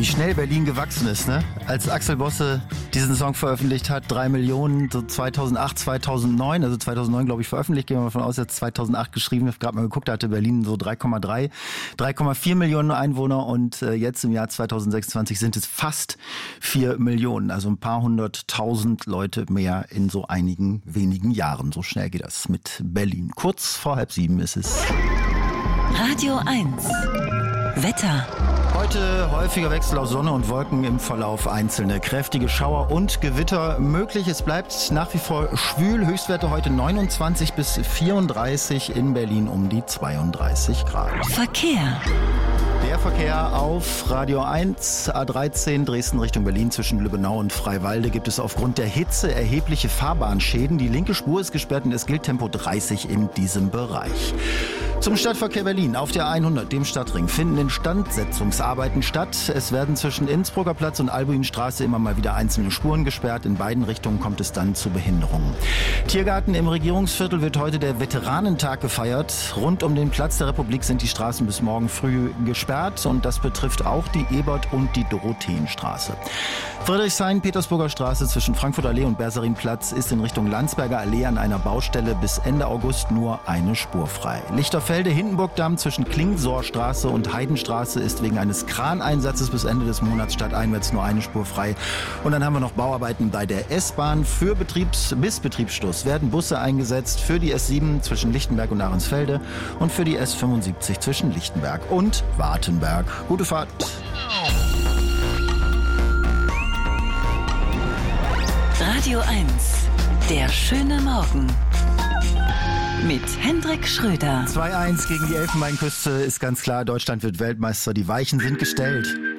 Wie schnell Berlin gewachsen ist, ne? Als Axel Bosse diesen Song veröffentlicht hat, 3 Millionen, so 2008, 2009, also 2009 glaube ich veröffentlicht, gehen wir mal davon aus, jetzt 2008 geschrieben, ich habe gerade mal geguckt, da hatte Berlin so 3,4 Millionen Einwohner und jetzt im Jahr 2026 sind es fast 4 Millionen, also ein paar 100.000 Leute mehr in so einigen wenigen Jahren. So schnell geht das mit Berlin. Kurz vor 6:30 ist es. Radio 1. Wetter. Heute häufiger Wechsel aus Sonne und Wolken, im Verlauf einzelne kräftige Schauer und Gewitter möglich. Es bleibt nach wie vor schwül. Höchstwerte heute 29 bis 34, in Berlin um die 32 Grad. Verkehr. Der Verkehr auf Radio 1, A13 Dresden Richtung Berlin zwischen Lübbenau und Freiwalde gibt es aufgrund der Hitze erhebliche Fahrbahnschäden. Die linke Spur ist gesperrt und es gilt Tempo 30 in diesem Bereich. Zum Stadtverkehr Berlin auf der 100, dem Stadtring, finden Instandsetzungsarbeiten statt. Es werden zwischen Innsbrucker Platz und Albuinstraße immer mal wieder einzelne Spuren gesperrt. In beiden Richtungen kommt es dann zu Behinderungen. Tiergarten im Regierungsviertel wird heute der Veteranentag gefeiert. Rund um den Platz der Republik sind die Straßen bis morgen früh gesperrt und das betrifft auch die Ebert- und die Dorotheenstraße. Friedrichshain-Petersburger Straße zwischen Frankfurter Allee und Berserinplatz ist in Richtung Landsberger Allee an einer Baustelle bis Ende August nur eine Spur frei. Lichterfelde-Hindenburgdamm zwischen Klingsorstraße und Heidenstraße ist wegen eines Kraneinsatzes bis Ende des Monats stadteinwärts nur eine Spur frei. Und dann haben wir noch Bauarbeiten bei der S-Bahn. Für bis Betriebsschluss werden Busse eingesetzt für die S7 zwischen Lichtenberg und Ahrensfelde und für die S75 zwischen Lichtenberg und Wartenberg. Gute Fahrt! Radio 1. Der schöne Morgen. Mit Hendrik Schröder. 2:1 gegen die Elfenbeinküste ist ganz klar, Deutschland wird Weltmeister. Die Weichen sind gestellt.